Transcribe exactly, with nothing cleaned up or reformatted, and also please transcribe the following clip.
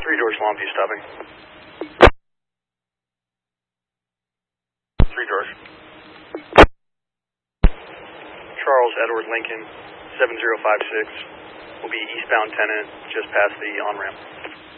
three George Longview stopping. three George. Charles Edward Lincoln, seven zero five six. Will be eastbound tenant just past the on-ramp.